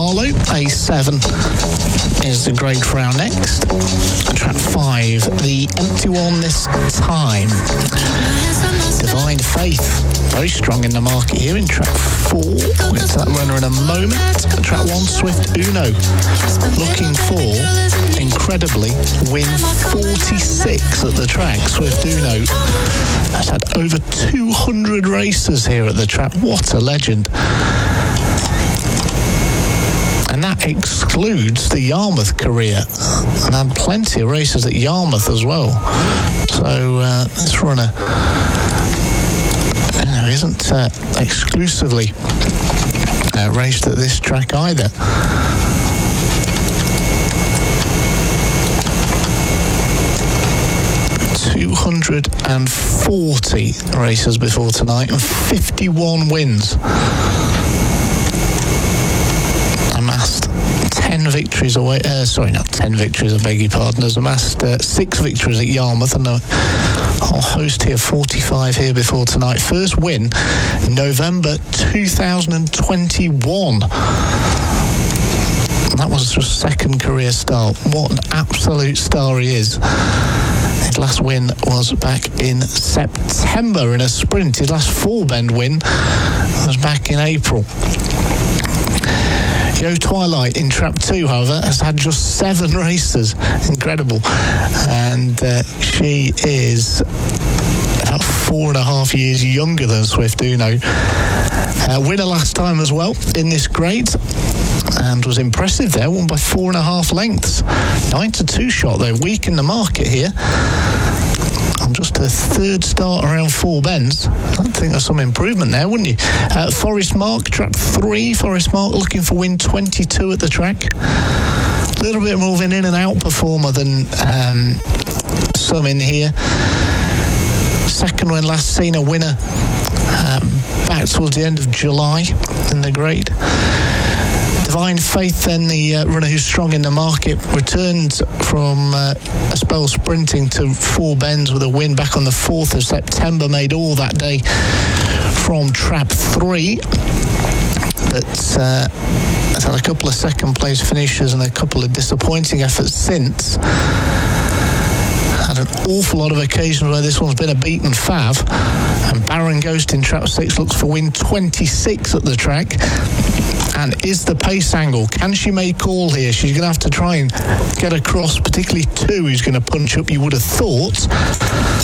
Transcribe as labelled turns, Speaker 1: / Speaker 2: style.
Speaker 1: Harlow. A7 is the grade for our next. Track 5, the empty one this time. Divine Faith, very strong in the market here in track 4. We'll get to that runner in a moment. Track 1, Swift Uno, looking for, incredibly, win 46 at the track. Swift Uno has had over 200 races here at the track. What a legend. And that excludes the Yarmouth career. And had plenty of races at Yarmouth as well. So this runner isn't exclusively raced at this track either. $240 races before tonight and 51 wins. Amassed 10 victories away. Not 10 victories, I beg your pardon. Has amassed 6 victories at Yarmouth and a whole host here, 45 here before tonight. First win in November 2021. That was his second career start. What an absolute star he is. His last win was back in September in a sprint. His last four-bend win was back in April. Yo Twilight in Trap 2, however, has had just 7 races. Incredible. And she is about 4.5 years younger than Swift Uno. Winner last time as well in this grade. And was impressive there, won by 4.5 lengths. 9-2 shot though, weak in the market here. On just a third start around 4 bends. I'd think there's some improvement there, wouldn't you? Forest Mark, track 3. Forest Mark looking for win 22 at the track. A little bit more of an in and out performer than some in here. Second when last seen a winner back towards the end of July in the grade. Divine Faith, then the runner who's strong in the market, returned from a spell sprinting to 4 bends with a win back on the 4th of September, made all that day from Trap 3. But has had a couple of second place finishes and a couple of disappointing efforts since. Had an awful lot of occasions where this one's been a beaten fav. And Baron Ghost in Trap 6 looks for win 26 at the track. And is the pace angle? Can she make call here? She's going to have to try and get across, particularly 2 who's going to punch up, you would have thought.